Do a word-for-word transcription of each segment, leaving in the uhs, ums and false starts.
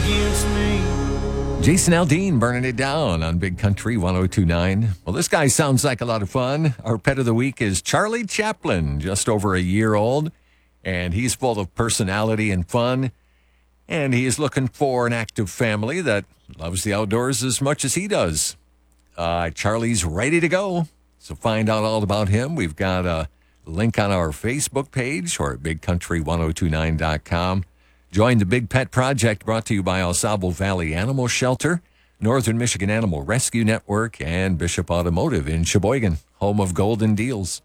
against me. Jason Aldean burning it down on Big Country one oh two point nine. Well, this guy sounds like a lot of fun. Our pet of the week is Charlie Chaplin, just over a year old, and he's full of personality and fun. And he is looking for an active family that loves the outdoors as much as he does. Uh, Charlie's ready to go. So find out all about him. We've got a link on our Facebook page or at big country ten twenty-nine dot com. Join the Big Pet Project, brought to you by El Sabo Valley Animal Shelter, Northern Michigan Animal Rescue Network, and Bishop Automotive in Sheboygan, home of golden deals.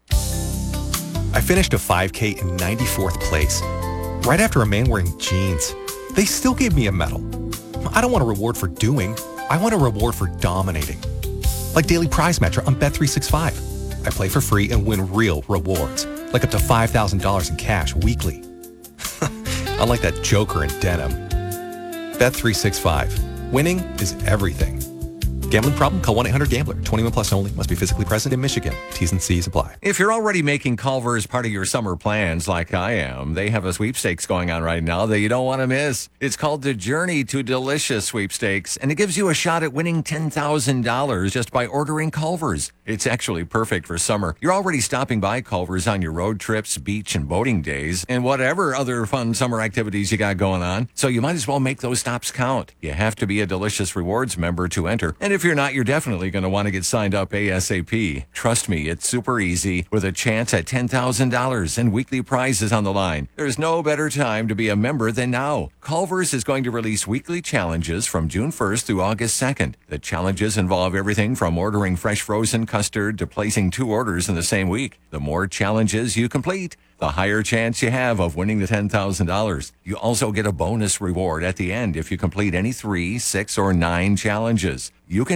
I finished a five K in ninety-fourth place, right after a man wearing jeans. They still gave me a medal. I don't want a reward for doing. I want a reward for dominating. Like Daily Prize Matcher on Bet three sixty-five. I play for free and win real rewards, like up to five thousand dollars in cash weekly. Unlike that joker in denim. Bet three sixty-five. Winning is everything. Gambling problem? Call one eight hundred gambler. twenty-one plus only. Must be physically present in Michigan. T's and C's apply. If you're already making Culver's part of your summer plans like I am, they have a sweepstakes going on right now that you don't want to miss. It's called the Journey to Delicious Sweepstakes, and it gives you a shot at winning ten thousand dollars just by ordering Culver's. It's actually perfect for summer. You're already stopping by Culver's on your road trips, beach and boating days, and whatever other fun summer activities you got going on. So you might as well make those stops count. You have to be a Delicious Rewards member to enter. And if you're not, you're definitely going to want to get signed up ASAP. Trust me, it's super easy with a chance at ten thousand dollars and weekly prizes on the line. There's no better time to be a member than now. Culver's is going to release weekly challenges from June first through August second. The challenges involve everything from ordering fresh frozen custard to placing two orders in the same week. The more challenges you complete, the higher chance you have of winning the ten thousand dollars. You also get a bonus reward at the end if you complete any three, six, or nine challenges. You can